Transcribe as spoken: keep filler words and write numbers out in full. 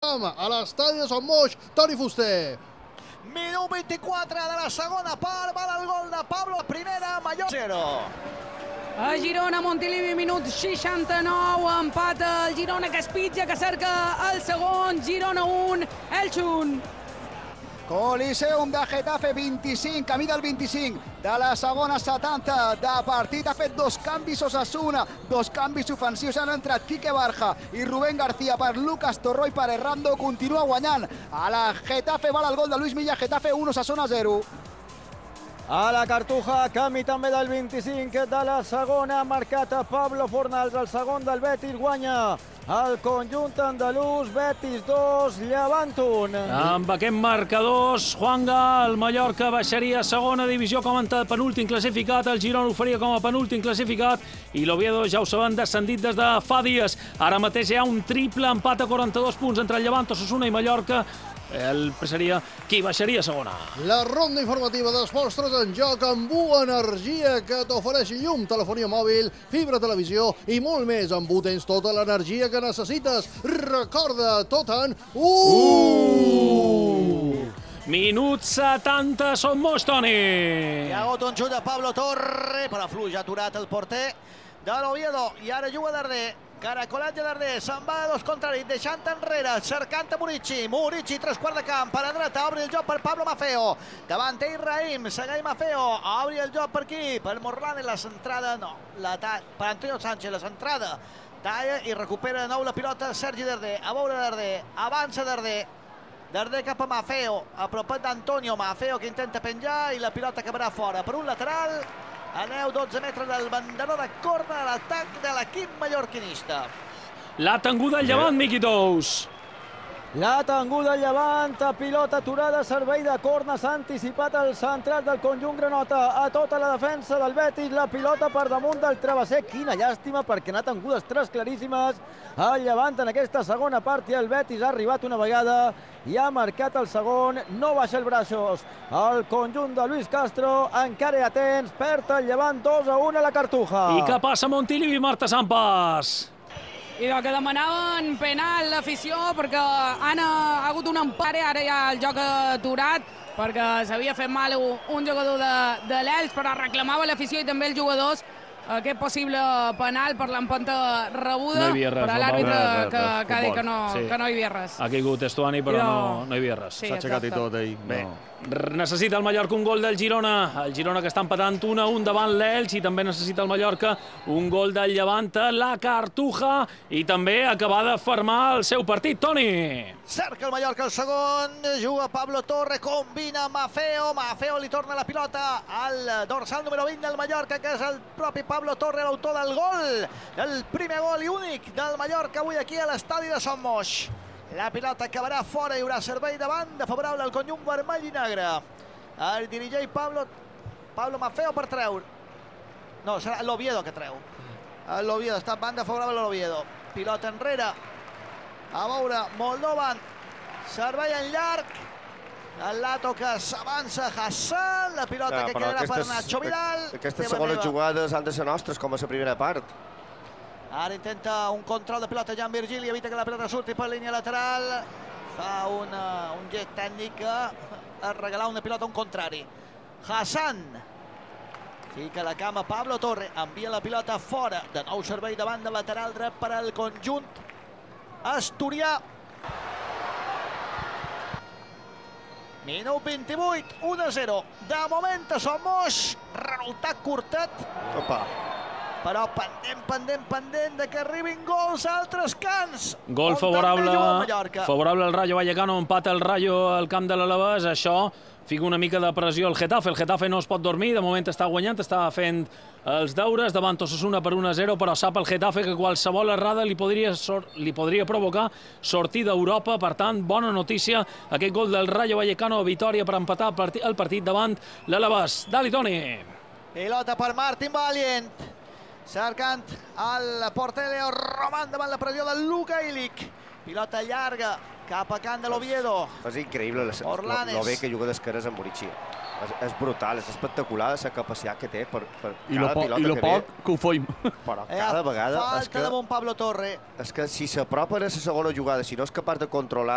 som a l'estadi de Sant Moix. Toni Fuster. Minut vint-i-quatre de la segona part, val el gol de Pablo, primera, Mallorca zero. A Girona, Montilivi, minut seixanta-nou, empat el Girona, que es pitja, que cerca el segon, Girona un, Elx un. Coliseum de Getafe, vint-i-cinc, camí del vint-i-cinc de la segona setanta de partit. Ha fet dos canvis Osasuna, dos canvis ofensius. Han entrat Quique Barja i Rubén García per Lucas Torró i per Errando. Continua guanyant a la Getafe. Val el gol de Luis Milla. Getafe un, Osasuna zero. A la Cartuja, canvi també del vint-i-cinc de la segona, marcat a Pablo Fornals, el segon del Betis, guanya el conjunt andalús, Betis dos, Llevant un. Amb aquest marcadors, Juanga, el Mallorca baixaria a segona divisió com a penúltim classificat, el Girona ho faria com a penúltim classificat i l'Oviedo, ja ho saben, descendit des de fa dies. Ara mateix hi ha un triple empat a quaranta-dos punts entre el Llevant, Osasuna i Mallorca. El seria qui baixaria a segona. La ronda informativa d'Esports tres en joc amb U Energia, que t'ofereix llum, telefonia mòbil, fibra, televisió i molt més. Amb U tens tota l'energia que necessites. Recorda, tot en U! Uh! Minut setanta, som Moix, Toni. Hi ha hagut un xut de Pablo Torre, però fluix, ha aturat el porter de l'Oviedo, i ara juga Darder. Caracolatge Darder, se'n va a dos contraris, deixant enrere, cercant a Murici. Murici, tres quarts de camp, per a dreta, obri el joc per Pablo Maffeo. Davant té Ibrahim, segueix Maffeo, obri el joc per aquí, per Morlane, la centrada, no, la talla, per Antonio Sánchez, la centrada, talla i recupera de nou la pilota Sergi Darder. A veure Darder, avança Darder. Darder cap a Maffeo, apropat d'Antonio, Maffeo que intenta penjar i la pilota acabarà fora. Per un lateral, a deu dotze metres del banderó de corna, l'atac de l'equip mallorquinista. L'ha tinguda el Llevant, Miqui Tous. L'ha tinguda el Llevant, pilota aturada, servei de corna, s'ha anticipat el central del conjunt granota a tota la defensa del Betis, la pilota per damunt del travesser. Quina llàstima, perquè n'ha tingudes tres claríssimes el Llevant en aquesta segona part i el Betis ha arribat una vegada i ha marcat el segon, no baixa els braços. El conjunt de Luis Castro encara atents, perd el Llevant dos a un a la Cartuja. I què passa a Montilivi, Marta Sampas? I del que demanaven penal l'afició perquè han ha hagut un empat, ara ja el joc aturat perquè s'havia fet mal un jugador de, de l'Elx, però reclamava l'afició i també els jugadors aquest possible penal per l'empenta rebuda, no hi havia res, però l'àrbitre que, que ha dit que no, sí. que no hi havia res. Ha caigut Estuani, però no, no hi havia res. Sí, s'ha aixecat i tot ell. Bé, No. necessita el Mallorca un gol del Girona, el Girona que està empatant un a un davant l'Elx, i també necessita el Mallorca un gol del Llevant a la Cartuja i també acabar de fermar el seu partit, Toni. Cerca el Mallorca el segon, juga Pablo Torre, combina Maffeo, Maffeo li torna la pilota al dorsal número vint del Mallorca, que és el propi Pablo Torre, l'autor del gol, el primer gol i únic del Mallorca avui aquí a l'estadi de Sant Moix. La pilota acabarà fora, hi haurà servei de banda favorable al conjunt vermell i negre. El dirigeix Pablo, Pablo Maffeo per treure. No, serà l'Oviedo que treu. L'Oviedo, està en banda favorable a l'Oviedo. Pilota enrere. A veure, Moldovan. Servei en llarg. El lato que s'avança Hassan. La pilota que quedarà per Nacho Vidal. Aquestes segones jugades han de ser nostres, com a la primera part. Ara intenta un control de pilota Jan Virgili, evita que la pilota surti per línia lateral. Fa una, un gest tècnic a regalar una pilota a un contrari. Hassan. Fica la cama Pablo Torre, envia la pilota fora. De nou servei de banda lateral dret per al conjunt asturià. Minut vint-i-vuit, un a zero. De moment a Sant Moix, resultat curtet. Opa. Però pendent, pendent, pendent de que arribin gols a altres camps. Gol favorable, favorable al Rayo Vallecano, empata el Rayo al camp de l'Alavés. Això fica una mica de pressió al Getafe. El Getafe no es pot dormir, de moment està guanyant, està fent els deures davant Osasuna per un a zero, però sap el Getafe que qualsevol errada li podria, li podria provocar sortir d'Europa. Per tant, bona notícia, aquest gol del Rayo Vallecano, victòria per empatar el partit davant l'Alavés. Dali, Toni. Pilota per Martin Valient. Cercant el porter Leo Roman davant la pressió del Luka Ilic. Pilota llarga cap a camp de l'Oviedo. És increïble el bé que juga d'esqueres amb Murici. És, és brutal, és espectacular la capacitat que té per, per I cada lo pilota I lo que poc que ho feim. Però cada vegada... Falta damunt Pablo Torre. És que si s'apropa a la segona jugada, si no és capaç de controlar